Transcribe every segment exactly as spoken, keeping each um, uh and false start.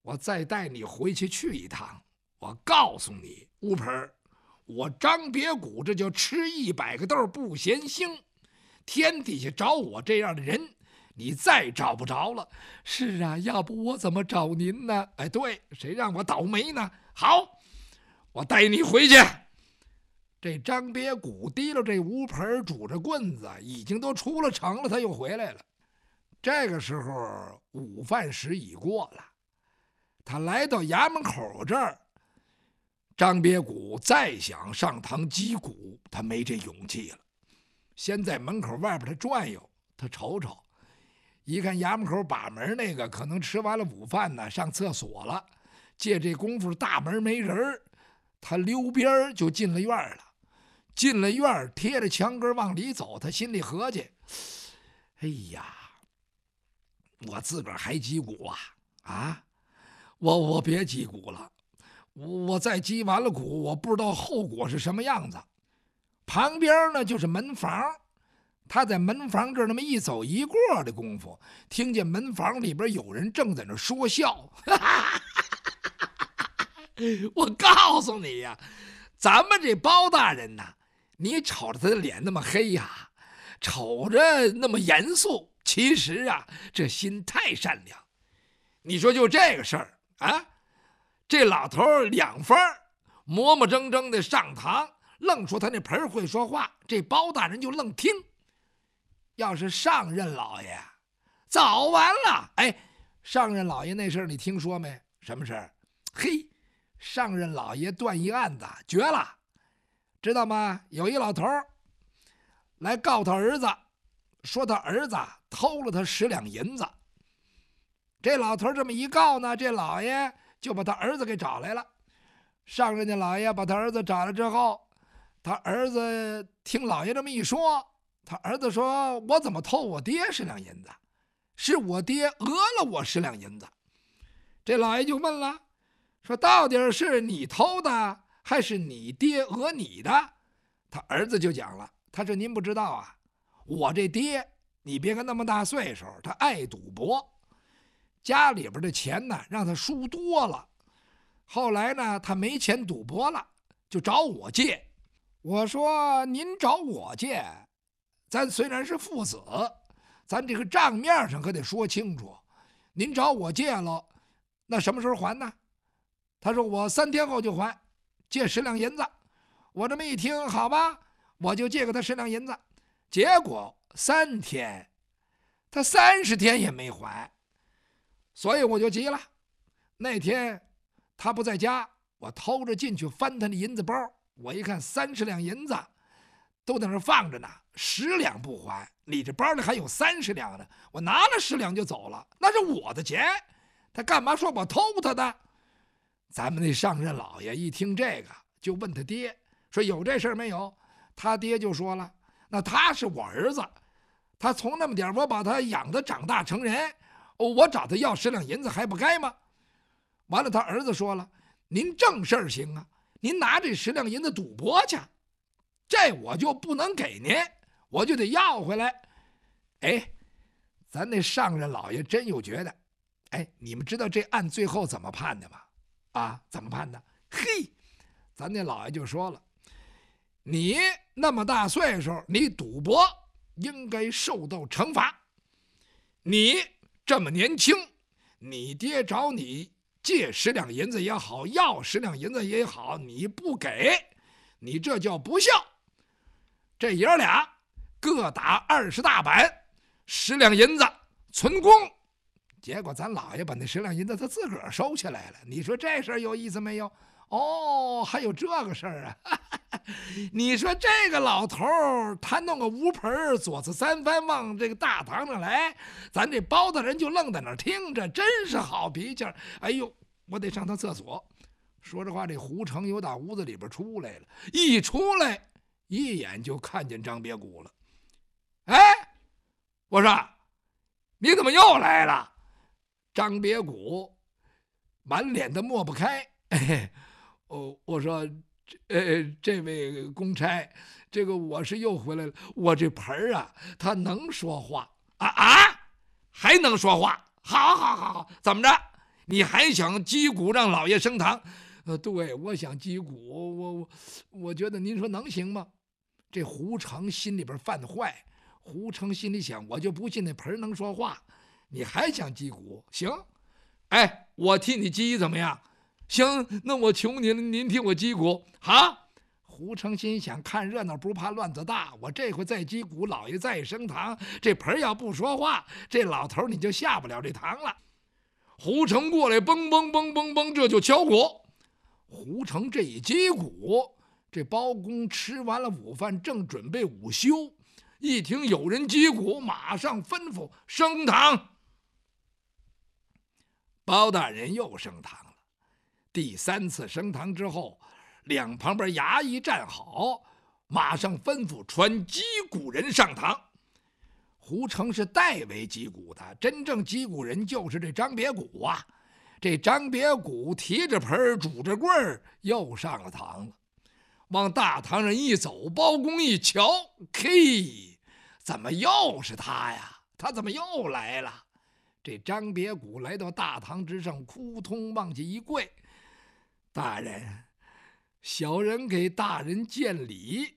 我再带你回去去一趟。我告诉你，乌盆，我张别谷这就吃一百个豆不嫌腥。天底下找我这样的人，你再找不着了。是啊，要不我怎么找您呢？哎，对，谁让我倒霉呢？好，我带你回去。这张别谷提了这乌盆，拄着棍子，已经都出了城了，他又回来了。这个时候午饭时已过了，他来到衙门口这儿，张别谷再想上堂击鼓，他没这勇气了。先在门口外边他转悠，他瞅瞅，一看衙门口把门那个可能吃完了午饭呢，上厕所了，借这功夫大门没人，他溜边就进了院了。进了院，贴着墙根往里走，他心里合计：哎呀，我自个儿还击鼓啊啊！我我别击鼓了，我再击完了鼓，我不知道后果是什么样子。旁边呢就是门房，他在门房这儿那么一走一过的功夫，听见门房里边有人正在那说笑。我告诉你呀，咱们这包大人呐，你瞅着他的脸那么黑呀，瞅着那么严肃，其实啊，这心太善良。你说就这个事儿啊，这老头两番磨磨蹭蹭的上堂，愣说他那盆会说话，这包大人就愣听。要是上任老爷早完了。哎，上任老爷那事儿你听说没？什么事儿？嘿，上任老爷断一案子绝了，知道吗？有一老头来告他儿子，说他儿子偷了他十两银子。这老头这么一告呢，这老爷就把他儿子给找来了。上任的老爷把他儿子找来之后，他儿子听老爷这么一说，他儿子说：我怎么偷我爹十两银子？是我爹讹了我十两银子。这老爷就问了，说到底是你偷的还是你爹讹你的？他儿子就讲了，他说您不知道啊，我这爹你别看那么大岁数，他爱赌博，家里边的钱呢让他输多了，后来呢他没钱赌博了，就找我借。我说您找我借，咱虽然是父子，咱这个账面上可得说清楚，您找我借了，那什么时候还呢？他说我三天后就还，借十两银子。我这么一听，好吧，我就借给他十两银子。结果三天，他三十天也没还，所以我就急了。那天他不在家，我偷着进去翻他的银子包，我一看三十两银子都在那放着呢，十两不还，你这包里还有三十两呢。我拿了十两就走了，那是我的钱，他干嘛说我偷他的？咱们那上任老爷一听这个，就问他爹说有这事没有？他爹就说了，那他是我儿子，他从那么点我把他养得长大成人，我找他要十两银子还不该吗？完了他儿子说了，您正事儿行啊，您拿这十两银子赌博去，这我就不能给您，我就得要回来。哎，咱那上任老爷真有觉得，哎，你们知道这案最后怎么判的吗？啊，怎么判的？嘿，咱那老爷就说了，你那么大岁数，你赌博应该受到惩罚。你这么年轻，你爹找你借十两银子也好，要十两银子也好，你不给，你这叫不孝。这爷儿俩各打二十大板，十两银子存公。结果咱老爷把那十两银子他自个儿收起来了。你说这事儿有意思没有？哦，还有这个事儿啊！你说这个老头儿他弄个乌盆左次三番往这个大堂上来，咱这包大人就愣在那儿听着，真是好脾气。哎呦，我得上趟厕所。说这话，这胡成有打屋子里边出来了，一出来一眼就看见张别谷了。哎，我说你怎么又来了？张别谷满脸的抹不开。哎，哦，我说呃，这位公差，这个我是又回来了。我这盆儿啊，他能说话啊啊，还能说话？好好好好，怎么着？ 你还想击鼓让老爷升堂？呃，对，我想击鼓，我我我觉得您说能行吗？这胡成心里边犯坏，胡成心里想，我就不信那盆能说话，你还想击鼓？行，哎，我替你击怎么样？行，那我求您，您替我击鼓。好，胡成心想，看热闹不怕乱子大，我这回再击鼓，老爷再升堂，这盆要不说话，这老头你就下不了这堂了。胡成过来，嘣嘣嘣嘣嘣，这就敲鼓。胡成这一击鼓，这包公吃完了午饭，正准备午休，一听有人击鼓，马上吩咐升堂。包大人又升堂了。第三次升堂之后，两旁边衙役站好，马上吩咐传击鼓人上堂。胡成是代为击鼓的，真正击鼓人就是这张别谷啊。这张别谷提着盆拄着棍儿又上了堂了，往大堂上一走，包公一瞧，嘿，怎么又是他呀？他怎么又来了？这张别谷来到大堂之上，扑通往下一跪：“大人，小人给大人见礼。”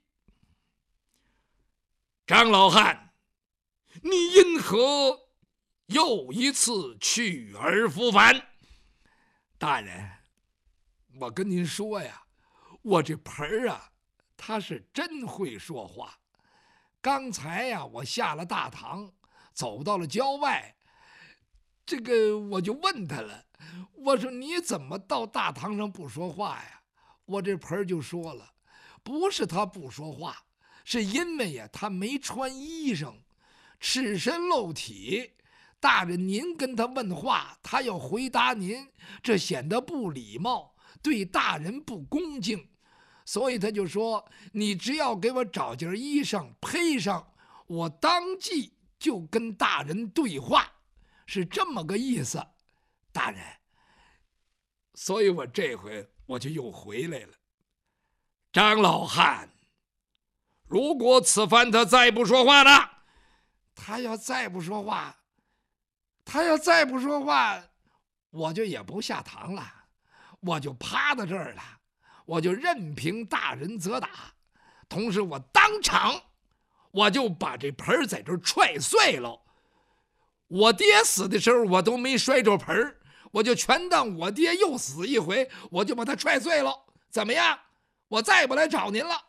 张老汉，你因何又一次去而复返？大人，我跟您说呀，我这盆儿啊，他是真会说话。刚才呀，我下了大堂，走到了郊外，这个我就问他了，我说你怎么到大堂上不说话呀？我这盆儿就说了，不是他不说话，是因为呀，他没穿衣裳，赤身露体。大人您跟他问话，他要回答您，这显得不礼貌，对大人不恭敬，所以他就说，你只要给我找件衣裳披上，我当即就跟大人对话，是这么个意思。大人，所以我这回我就又回来了。张老汉，如果此番他再不说话呢？他要再不说话他要再不说话，我就也不下堂了，我就趴在这儿了，我就任凭大人责打，同时我当场我就把这盆在这儿踹碎了。我爹死的时候我都没摔着盆，我就全当我爹又死一回，我就把他踹碎了。怎么样？我再也不来找您了。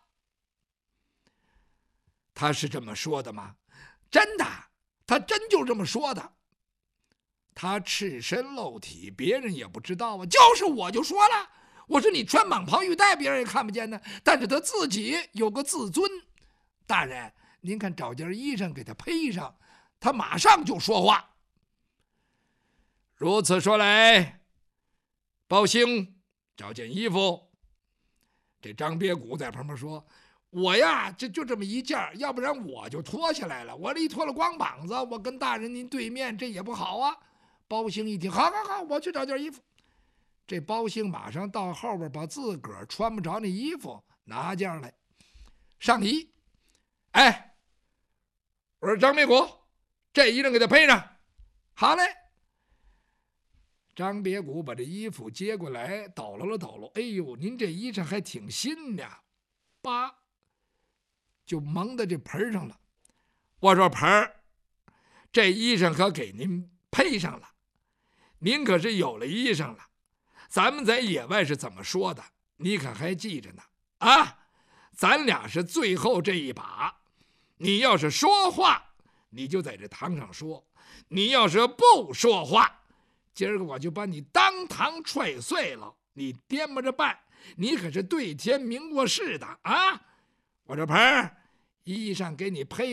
他是这么说的吗？真的，他真就这么说的。他赤身露体，别人也不知道啊。就是我就说了，我说你穿蟒袍玉带，别人也看不见呢。但是他自己有个自尊。大人，您看找件衣裳给他披上，他马上就说话。如此说来，包兴找件衣服。这张别谷在旁边说：“我呀，这就这么一件，要不然我就脱下来了。我这一脱了光膀子，我跟大人您对面，这也不好啊。”包兴一听，好好好，我去找件衣服。这包兴马上到后边，把自个儿穿不着那衣服拿件来，上衣。哎，我说张别谷，这衣裳给他披上。好嘞。张别谷把这衣服接过来，抖搂了抖搂，哎呦，您这衣裳还挺新的，叭，就蒙在这盆上了。我说盆儿，这衣裳可给您配上了。您可是有了衣裳了，咱们在野外是怎么说的？你可还记着呢？啊，咱俩是最后这一把。你要是说话，你就在这堂上说；你要是不说话，今儿个我就把你当堂踹碎了。你掂摸着办，你可是对天明过誓的啊！我这盆儿衣裳给你配。